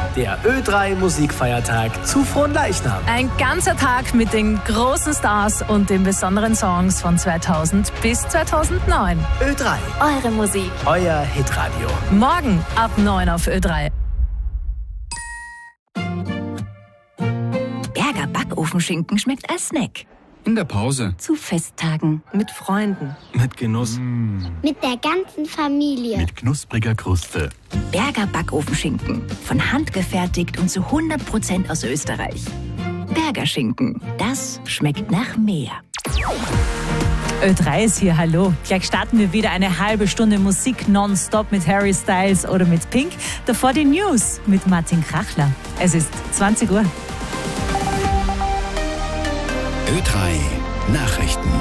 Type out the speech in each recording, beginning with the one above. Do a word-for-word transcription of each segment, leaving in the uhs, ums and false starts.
der Ö drei Musikfeiertag zu Fronleichnam. Ein ganzer Tag mit den großen Stars und den besonderen Songs von zweitausend bis zweitausendneun. Ö drei. Eure Musik. Euer Hitradio. Morgen ab neun auf Ö drei. Berger Backofenschinken schmeckt als Snack. In der Pause. Zu Festtagen. Mit Freunden. Mit Genuss. Mm. Mit der ganzen Familie. Mit knuspriger Kruste. Berger Backofenschinken. Von Hand gefertigt und zu hundert Prozent aus Österreich. Berger Schinken. Das schmeckt nach mehr. Ö drei ist hier, hallo. Gleich starten wir wieder eine halbe Stunde Musik nonstop mit Harry Styles oder mit Pink. Davor die News mit Martin Krachler. Es ist zwanzig Uhr. Ö drei Nachrichten.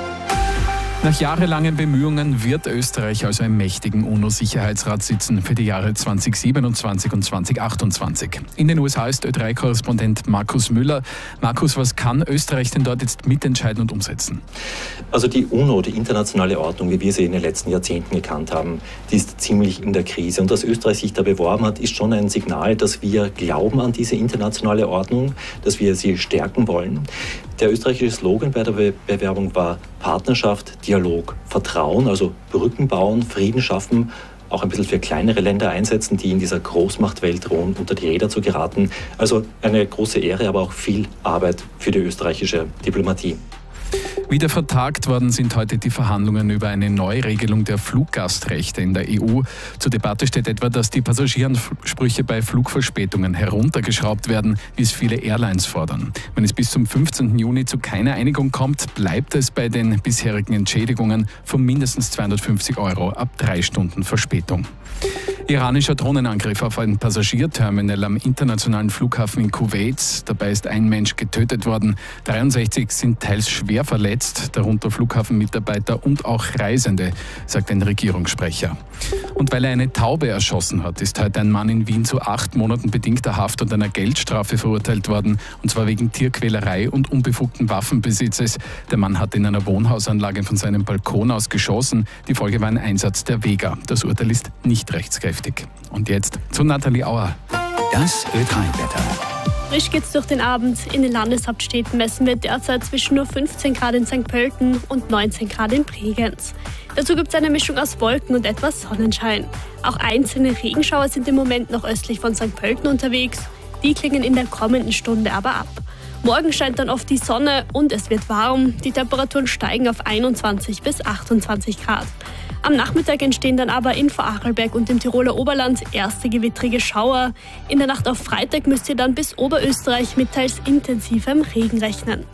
Nach jahrelangen Bemühungen wird Österreich also im mächtigen UNO-Sicherheitsrat sitzen für die Jahre zweitausendsiebenundzwanzig und zweitausendachtundzwanzig. In den U S A ist Ö drei Korrespondent Markus Müller. Markus, was kann Österreich denn dort jetzt mitentscheiden und umsetzen? Also die UNO, die internationale Ordnung, wie wir sie in den letzten Jahrzehnten gekannt haben, die ist ziemlich in der Krise. Und dass Österreich sich da beworben hat, ist schon ein Signal, dass wir glauben an diese internationale Ordnung, dass wir sie stärken wollen. Der österreichische Slogan bei der Be- Bewerbung war Partnerschaft, Dialog, Vertrauen, also Brücken bauen, Frieden schaffen, auch ein bisschen für kleinere Länder einsetzen, die in dieser Großmachtwelt drohen, unter die Räder zu geraten. Also eine große Ehre, aber auch viel Arbeit für die österreichische Diplomatie. Wieder vertagt worden sind heute die Verhandlungen über eine Neuregelung der Fluggastrechte in der E U. Zur Debatte steht etwa, dass die Passagieransprüche bei Flugverspätungen heruntergeschraubt werden, wie es viele Airlines fordern. Wenn es bis zum fünfzehnten Juni zu keiner Einigung kommt, bleibt es bei den bisherigen Entschädigungen von mindestens zweihundertfünfzig Euro ab drei Stunden Verspätung. Iranischer Drohnenangriff auf ein Passagierterminal am internationalen Flughafen in Kuwait. Dabei ist ein Mensch getötet worden. dreiundsechzig sind teils schwer verletzt, darunter Flughafenmitarbeiter und auch Reisende, sagt ein Regierungssprecher. Und weil er eine Taube erschossen hat, ist heute ein Mann in Wien zu acht Monaten bedingter Haft und einer Geldstrafe verurteilt worden, und zwar wegen Tierquälerei und unbefugten Waffenbesitzes. Der Mann hat in einer Wohnhausanlage von seinem Balkon aus geschossen. Die Folge war ein Einsatz der Vega. Das Urteil ist nicht rechtskräftig. Und jetzt zu Nathalie Auer. Das Ö drei Wetter. Frisch geht's durch den Abend. In den Landeshauptstädten messen wir derzeit zwischen nur fünfzehn Grad in Sankt Pölten und neunzehn Grad in Bregenz. Dazu gibt's eine Mischung aus Wolken und etwas Sonnenschein. Auch einzelne Regenschauer sind im Moment noch östlich von Sankt Pölten unterwegs. Die klingen in der kommenden Stunde aber ab. Morgen scheint dann oft die Sonne und es wird warm. Die Temperaturen steigen auf einundzwanzig bis achtundzwanzig Grad. Am Nachmittag entstehen dann aber in Vorarlberg und im Tiroler Oberland erste gewittrige Schauer. In der Nacht auf Freitag müsst ihr dann bis Oberösterreich mit teils intensivem Regen rechnen.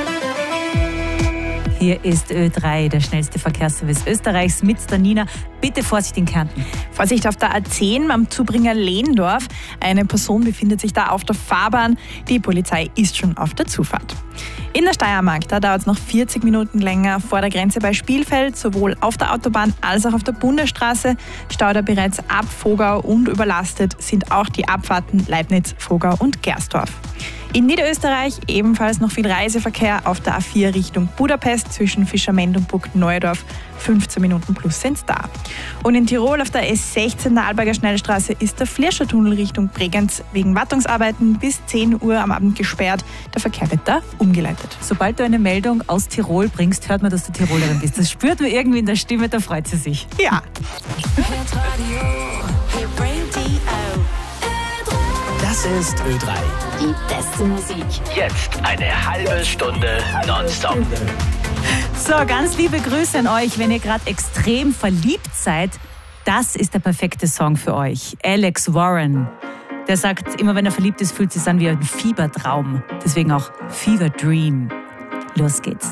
Hier ist Ö drei, der schnellste Verkehrsservice Österreichs mit der Nina. Bitte Vorsicht in Kärnten. Vorsicht auf der A zehn am Zubringer Lehndorf. Eine Person befindet sich da auf der Fahrbahn. Die Polizei ist schon auf der Zufahrt. In der Steiermark, da dauert es noch vierzig Minuten länger vor der Grenze bei Spielfeld, sowohl auf der Autobahn als auch auf der Bundesstraße. Stau da bereits ab Vogau und überlastet sind auch die Abfahrten Leibniz, Vogau und Gersdorf. In Niederösterreich ebenfalls noch viel Reiseverkehr auf der A vier Richtung Budapest zwischen Fischermend und Burg Neudorf. fünfzehn Minuten plus sind da. Und in Tirol auf der S sechzehn der Arlberger Schnellstraße ist der Flerscher-Tunnel Richtung Bregenz wegen Wartungsarbeiten bis zehn Uhr am Abend gesperrt. Der Verkehr wird da umgeleitet. Sobald du eine Meldung aus Tirol bringst, hört man, dass du Tirolerin bist. Das spürt man irgendwie in der Stimme, da freut sie sich. Ja. Das ist Ö drei. Die beste Musik. Jetzt eine halbe Stunde nonstop. So, ganz liebe Grüße an euch, wenn ihr gerade extrem verliebt seid. Das ist der perfekte Song für euch. Alex Warren. Der sagt, immer wenn er verliebt ist, fühlt es sich an wie ein Fiebertraum. Deswegen auch Fever Dream. Los geht's.